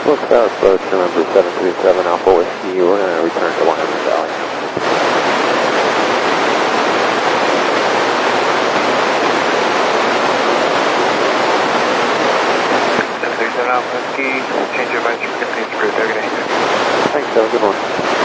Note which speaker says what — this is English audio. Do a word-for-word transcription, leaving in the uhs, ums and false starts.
Speaker 1: Looks out, approach November seven three seven Alpha Whiskey. We're going to return to one hundred Valley.
Speaker 2: seven three seven Alpha Whiskey, change your advice for continuous crew, target.
Speaker 1: Thanks, have a good one.